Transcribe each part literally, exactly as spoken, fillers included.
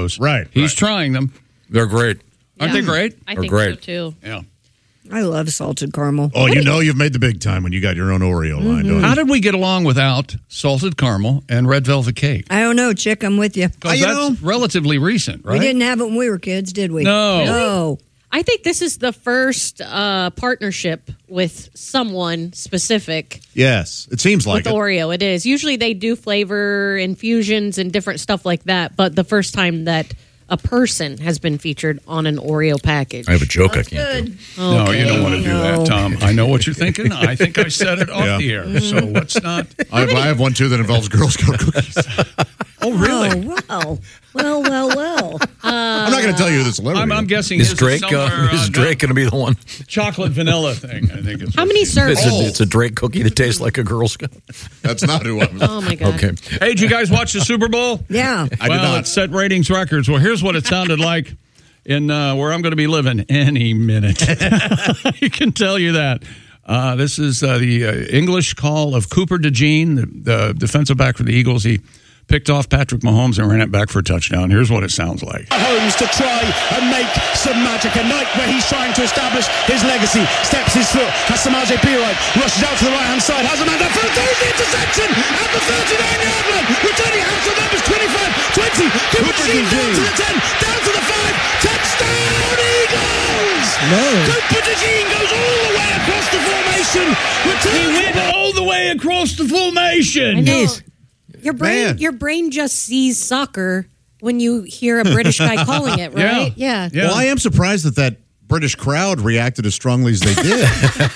Oreos. Right. He's right. trying them. They're great. Aren't Yeah. they great? I They're think great. so, too. Yeah. I love salted caramel. Oh, you know you've made the big time when you got your own Oreo line, don't you? How did we get along without salted caramel and red velvet cake? I don't know, Chick. I'm with you. Because you that's know- relatively recent, right? We didn't have it when we were kids, did we? No. No. I think this is the first uh, partnership with someone specific Yes, it seems like with it. Oreo. It is. Usually they do flavor infusions and different stuff like that, but the first time that a person has been featured on an Oreo package. I have a joke I can't do. No, you don't want to do No. that, Tom. I know what you're thinking. I think I said it off Yeah. the air. So let's not. I have, I have one too that involves Girl Scout cookies. Oh, really? Oh, well. Well, well, well. I'm not going to tell you this celebrity. I'm, I'm guessing Is his Drake, somewhere, uh, is uh, Drake going to be the one? chocolate vanilla thing. I think it's How many servings? It's, a, it's a Drake cookie that tastes like a Girl Scout. That's not who I was. Oh, my God. Okay. Hey, did you guys watch the Super Bowl? Yeah. I well, did not. it set ratings records. Well, here's what it sounded like in uh, where I'm going to be living any minute. I can tell you that. Uh, this is uh, the uh, English call of Cooper DeJean, the, the defensive back for the Eagles. He picked off Patrick Mahomes and ran it back for a touchdown. Here's what it sounds like. Mahomes to try and make some magic. A night where he's trying to establish his legacy. Steps his foot. Has Samaje Perine. Rushes out to the right-hand side. Has a man that throws the interception at the thirty-nine-yard line. Returning out to numbers twenty-five, twenty. Cooper DeJean down to the ten. Down to the five. Touchdown Eagles! No. Cooper DeJean goes all the way across the formation. Returns He went all the way across the formation. I know. Jeez. Your brain, Man. your brain just sees soccer when you hear a British guy calling it, right? Yeah. Yeah. Well, I am surprised that that British crowd reacted as strongly as they did.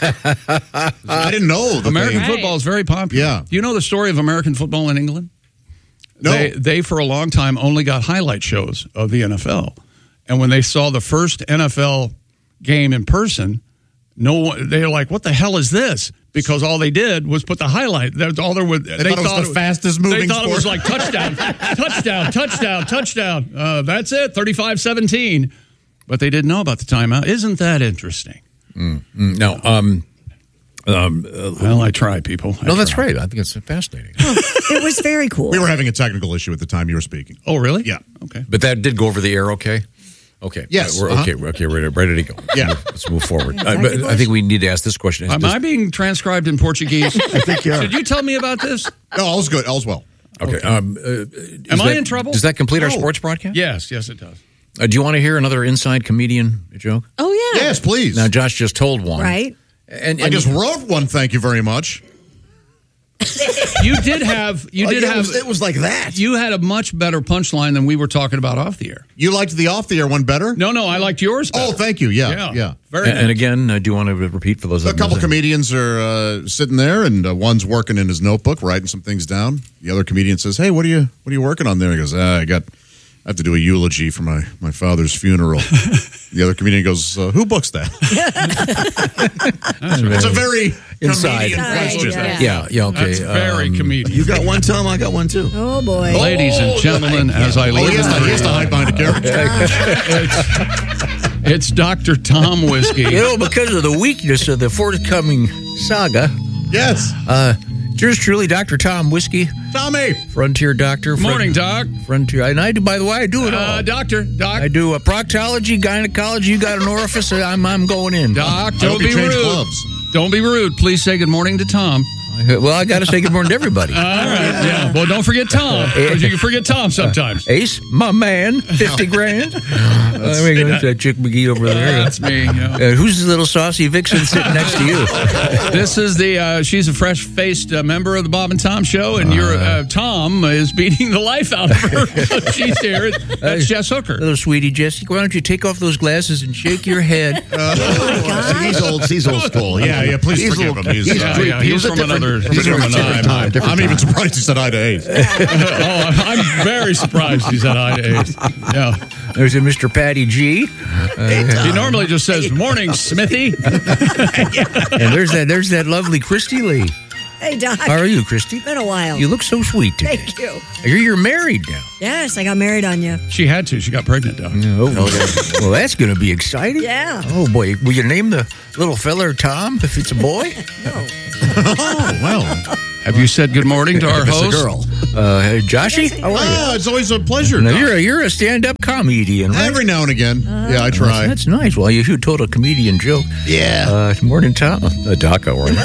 I didn't know. That American they, Right. football is very popular. Yeah. Do you know the story of American football in England? No. They, they, for a long time, only got highlight shows of the N F L. And when they saw the first N F L game in person, no one, they were like, what the hell is this? Because all they did was put the highlight. That's all there was. They, thought it was the fastest moving They thought it was sport. like touchdown, touchdown, touchdown, touchdown. Uh, that's it, thirty-five seventeen. But they didn't know about the timeout. Isn't that interesting? Mm, mm, no, um, um, uh, Well, I try, people. I no, that's try. right. I think it's fascinating. It was very cool. we were having a technical issue at the time you were speaking. Oh, really? Yeah. Okay. But that did go over the air, okay? Okay. Yes, We're uh-huh. okay. We're okay. Ready, ready to go. Yeah. Let's move forward. Is Uh, that but your I think we need to ask this question. Am Does- I being transcribed in Portuguese? I think you are. Did you tell me about this? No, all's good. All's well. okay. Um, uh, Am does I that- in trouble? Does that complete our No. sports broadcast? Yes, yes, it does. Uh, do you want to hear another inside comedian joke? Oh, yeah. Yes, please. Now, Josh just told one. Right? And, I and just wrote one. Thank you very much. You did have you Oh, did yeah, it have was- it was like that. You had a much better punchline than we were talking about off the air. You liked the off the air one better? No, no, I liked yours better. Oh, thank you. Yeah, Yeah. yeah. Very and, and good. again, uh, do you want to repeat for those? A that couple missed it? comedians are uh, sitting there, and uh, one's working in his notebook, writing some things down. The other comedian says, "Hey, what are you what are you working on there?" He goes, ah, "I got, I have to do a eulogy for my, my father's funeral." The other comedian goes, uh, "Who books that?" It's a very Inside. comedian question. Yeah. Yeah, yeah, okay. That's very um, comedian. You got one, Tom. I got one too. Oh, boy. Ladies and gentlemen, as I Oh, leave he has, to, he has to hide behind a character. it's, it's Doctor Tom Whiskey. You know, because of the weakness of the forthcoming saga, Yes. uh, yours truly, Doctor Tom Whiskey, Tommy. Frontier Doctor. Good morning, Doc. Frontier. And I do, by the way, I do it all. Uh, doctor, Doc. I do a proctology, gynecology. You got an orifice, I'm, I'm going in. Doc, I don't hope be you change rude. clubs. Don't be rude. Please say good morning to Tom. Well, I got to say good morning to everybody. All right. Yeah. Well, don't forget Tom. 'Cause you can forget Tom sometimes. Ace, my man, fifty grand. I mean, that's that Chick McGee over there. That's me. Yeah. Uh, who's the little saucy vixen sitting next to you? This is the, uh, she's a fresh-faced uh, member of the Bob and Tom Show, and your uh, Tom is beating the life out of her. She's here. That's Jess Hooker. Little sweetie Jesse, why don't you take off those glasses and shake your head? He's old. He's old school. Yeah, yeah, please He's forgive old- him. He's, he's uh, Greek. yeah, He he's was a from different- another- he's he's a from different another time. Different I'm even surprised he said hi to Ace. Oh, I'm very surprised he's at I to Ace. Yeah. There's a Mister Patty G. He normally just says, morning, Smithy. And there's that there's that lovely Christy Lee. Hey, Doc. How are you, Christy? Been a while. You look so sweet today. Thank you. You're, you're married now. Yes, I got married on you. She had to. She got pregnant, Doc. Oh, well, that's going to be exciting. Yeah. Oh, boy. Will you name the little feller Tom if it's a boy? Oh, well. Have you said good morning to our If it's a host? girl. Uh, Joshy, how are you? Ah, it's always a pleasure. Now, Doc. you're a, you're a stand-up comedian, right? Every now and again. Uh-huh. Yeah, I try. That's nice. Well, you should told a comedian joke. Yeah. Uh, morning, Tom. Uh, Doc, how are you?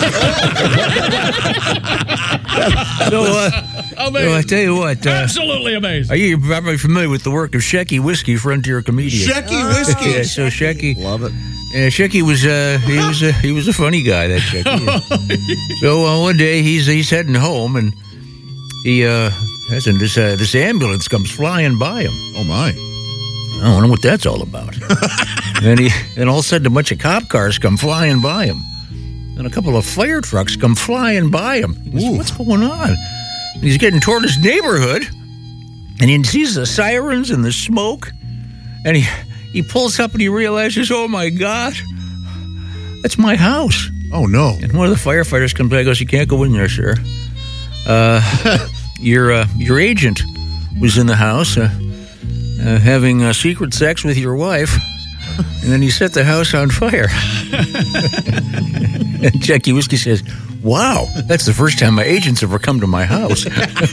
so, uh, Amazing. so I tell you what. Uh, Absolutely amazing. are you probably familiar with the work of Shecky Whiskey, Frontier Comedian? Shecky whiskey. Yeah, so Shecky, Love it. yeah, Shecky was uh, he was a he was a funny guy. That Shecky. so uh, one day he's he's heading home and he uh, has a, this uh, this ambulance comes flying by him. Oh, my. I don't know what that's all about. and he and all of a sudden a bunch of cop cars come flying by him, and a couple of fire trucks come flying by him. He goes, what's going on? And he's getting toward his neighborhood, and he sees the sirens and the smoke, and he he pulls up and he realizes, oh my God, that's my house. Oh, no. And one of the firefighters comes by and goes, you can't go in there, sir. Uh, your uh, your agent was in the house uh, uh, having uh, secret sex with your wife, and then he set the house on fire. And Jackie Whiskey says, wow, that's the first time my agent's ever come to my house.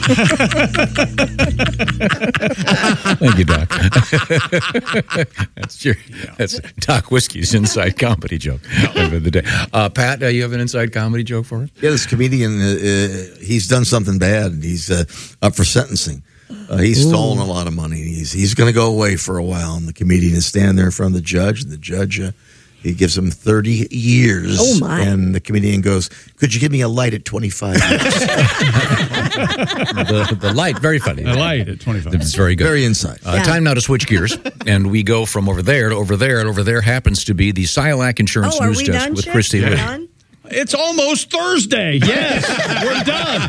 Thank you, Doc. that's your, that's Doc Whiskey's inside comedy joke of the day. Uh, Pat, uh, you have an inside comedy joke for us? Yeah, this comedian, uh, uh, he's done something bad. He's uh, up for sentencing. Uh, he's stolen a lot of money. He's he's going to go away for a while. And the comedian is standing there in front of the judge, and the judge uh, he gives him thirty years. Oh, my. And the comedian goes, "Could you give me a light at twenty-five years?" the, the light, very funny. The light at twenty-five. It's very good. Very inside. Uh, Yeah. Time now to switch gears, and we go from over there to over there, and over there happens to be the Silac Insurance Oh, are News we Desk done, with Chick? Christy We're Lee. done? It's almost Thursday. Yes, we're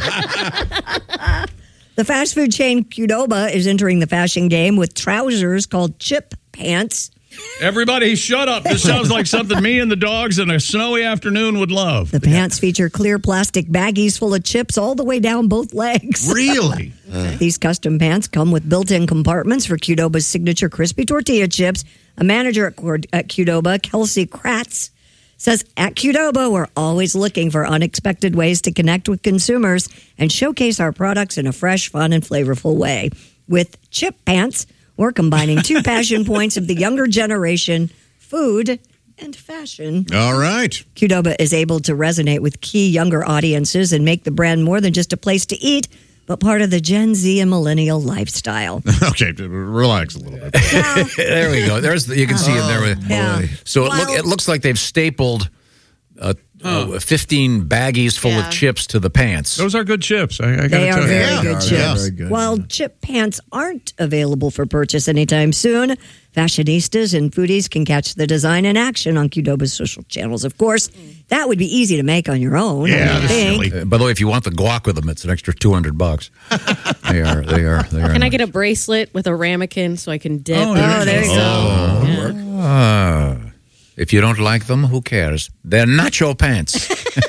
done. The fast food chain Qdoba is entering the fashion game with trousers called chip pants. Everybody, shut up. This sounds like something me and the dogs in a snowy afternoon would love. The pants feature clear plastic baggies full of chips all the way down both legs. Really? These custom pants come with built-in compartments for Qdoba's signature crispy tortilla chips. A manager at, Cord- at Qdoba, Kelsey Kratz, says, at Qdoba, we're always looking for unexpected ways to connect with consumers and showcase our products in a fresh, fun, and flavorful way. With chip pants, we're combining two passion points of the younger generation, food and fashion. All right. Qdoba is able to resonate with key younger audiences and make the brand more than just a place to eat, but part of the Gen Z and millennial lifestyle. Okay, relax a little bit. There we go. There's the, you can see it there. With, Yeah. So it, look, Well- it looks like they've stapled uh, uh, fifteen baggies full Yeah. of chips to the pants. Those are good chips. I, I gotta They are tell you. very Yeah, good yeah, chips. very good. While chip pants aren't available for purchase anytime soon, fashionistas and foodies can catch the design in action on Qdoba's social channels. Of course, that would be easy to make on your own. Yeah, I would that's think. silly. Uh, by the way, if you want the guac with them, it's an extra two hundred bucks. They are. They are. They are. Can I get a bracelet with a ramekin so I can dip? Oh, there Oh, there you go. Yeah. Ah. If you don't like them, who cares? They're nacho pants.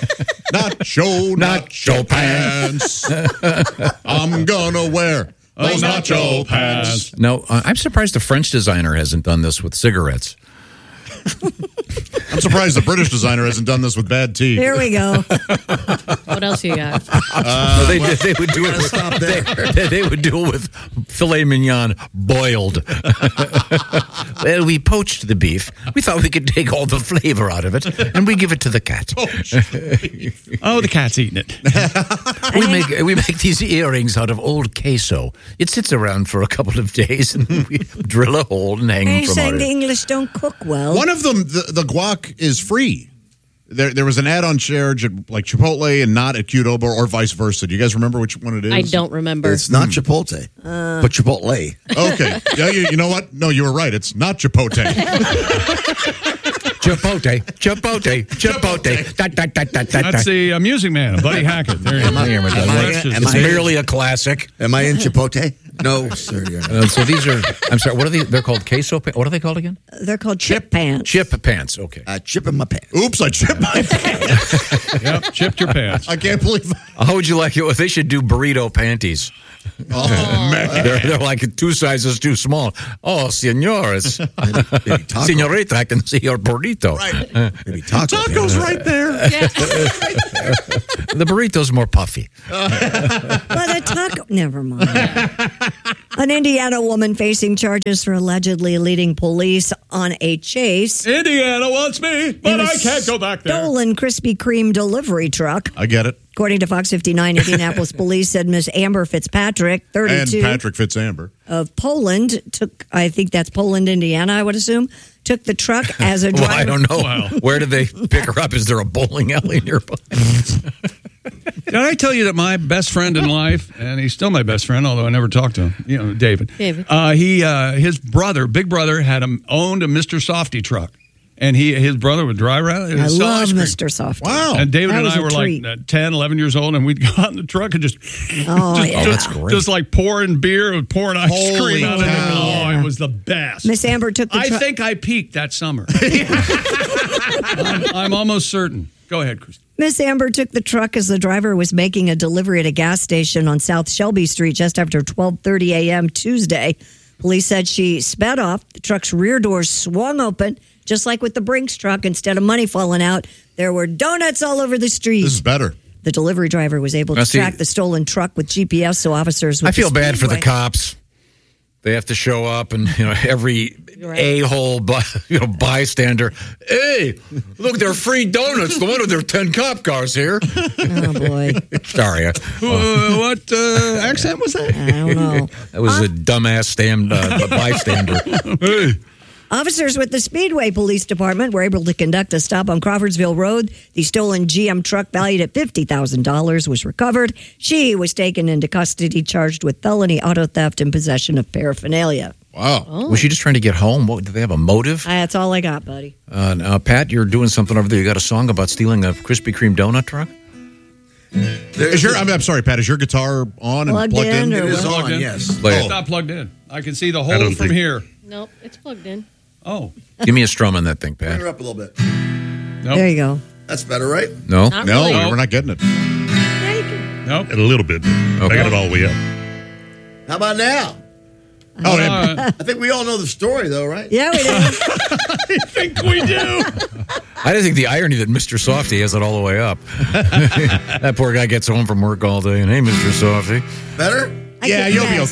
Nacho, nacho pants. I'm gonna wear those nacho pants. No, uh, I'm surprised the French designer hasn't done this with cigarettes. I'm surprised the British designer hasn't done this with bad tea. There we go. What else you got? No, they, they would do it. With, stop there. They, they would do it with filet mignon boiled. Well, we poached the beef. We thought we could take all the flavor out of it, and we give it to the cat. Oh, the cat's eating it. We make we make these earrings out of old queso. It sits around for a couple of days, and we drill a hole and hang Are them you from saying out. the English don't cook well? One of them, the, the guac is free. There, there was an ad on Charge at like Chipotle and not at Qdoba or vice versa. Do you guys remember which one it is? I don't remember. It's not Chipotle, but Chipotle. Okay. Yeah, you, you know what? No, you were right. It's not Chipotle. Chipotle, chipotle, chipotle. Da, da, da, da, da, da. That's the uh, Music Man, Buddy Hackett. There you go. Am I- am I- That's just- am It's I- merely a classic. Am I in Chipotle? No, sir. You're not. Uh, so these are, I'm sorry, what are they? They're called queso pants. What are they called again? They're called chip pants. Chip pants. Okay. Uh, chip in my pants. Oops, I chipped my pants. Yep, chipped your pants. I can't believe How would you like it? If they should do burrito panties. Oh, They're, they're like two sizes too small. Oh, senores. Senorita, I can see your burrito. Right. Maybe taco. Taco's right there. The burrito's more puffy. Well, the taco. Never mind. An Indiana woman facing charges for allegedly leading police on a chase. Indiana wants me, but in a I can't go back there. Stolen Krispy Kreme delivery truck. I get it. According to Fox fifty-nine, Indianapolis police said Miss Amber Fitzpatrick, And thirty-two, Patrick Fitzamber. of Poland, took, I think that's Poland, Indiana, I would assume, took the truck as a driver. Well, I don't know. Where did they pick her up? Is there a bowling alley nearby? Did I tell you that my best friend in life, and he's still my best friend, although I never talked to him, you know, David. David. Uh, he, uh, his brother, big brother, had a, owned a Mister Softy truck. And he, his brother would drive around. I sell love ice cream. Mister Softy. Wow. And David That and was I a were treat. like uh, ten, eleven years old, and we'd go out in the truck and just, Oh, just, yeah. just, that's great. just like pouring beer and pouring ice Holy cream out of it. cow. Oh, Yeah. it was the best. Miss Amber took the I truck. think I peaked that summer. I'm, I'm almost certain. Go ahead, Christy. Miss Amber took the truck as the driver was making a delivery at a gas station on South Shelby Street just after twelve thirty a.m. Tuesday. Police said she sped off. The truck's rear doors swung open, just like with the Brinks truck. Instead of money falling out, there were donuts all over the street. This is better. The delivery driver was able to Now, see- track the stolen truck with G P S, so officers with I feel the bad for the Speedway- cops. They have to show up, and you know every Right. a-hole by, you know bystander. Hey, look, there are free donuts. No wonder there are ten cop cars here. Oh, boy. Sorry, I- Uh, what uh, accent was that? I don't know. that was a dumbass stand uh, bystander. Hey. Officers with the Speedway Police Department were able to conduct a stop on Crawfordsville Road. The stolen G M truck valued at fifty thousand dollars was recovered. She was taken into custody, charged with felony auto theft and possession of paraphernalia. Wow. Was she just trying to get home? What, do they have a motive? That's all I got, buddy. Uh, now, Pat, you're doing something over there. You got a song about stealing a Krispy Kreme donut truck? Is your, I'm, I'm sorry, Pat. Is your guitar on and Plugged plugged in in? or It is Plugged on, in? yes. Play It's it. not plugged in. I can see the I hole don't from think- here. Nope, it's plugged in. Oh, Give me a strum on that thing, Bring Pat. her up a little bit. nope. There you go. That's better, right? No? Not No, really. we're not getting it. Nope. A little bit. I got it all the way up. How about now? Oh, All and- right. I think we all know the story, though, right? Yeah, we did. I think we do. I didn't think the irony that Mister Softy has it all the way up. That poor guy gets home from work all day and, hey, Mister Softy. Better? I yeah, can- you'll yes.